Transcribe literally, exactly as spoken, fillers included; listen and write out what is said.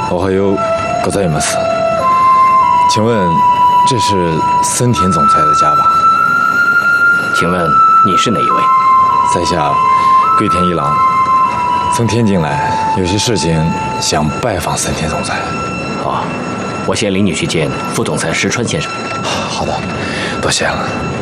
我还有ございます。请问这是森田总裁的家吧？ 请问你是哪一位？ 在下桂田一郎，从天津来，有些事情想拜访森田总裁。 好，我先领你去见副总裁石川先生。 好的，多谢了。